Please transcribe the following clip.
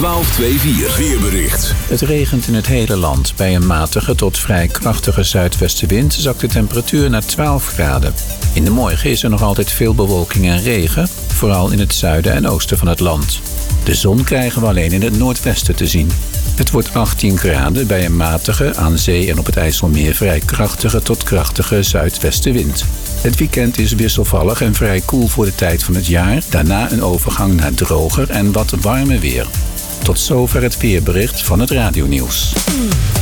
1224 weerbericht. Het regent in het hele land. Bij een matige tot vrij krachtige zuidwestenwind zakt de temperatuur naar 12 graden. In de morgen is er nog altijd veel bewolking en regen, vooral in het zuiden en oosten van het land. De zon krijgen we alleen in het noordwesten te zien. Het wordt 18 graden bij een matige, aan zee en op het IJsselmeer vrij krachtige tot krachtige zuidwestenwind. Het weekend is wisselvallig en vrij koel voor de tijd van het jaar. Daarna een overgang naar droger en wat warmer weer. Tot zover het weerbericht van het Radionieuws.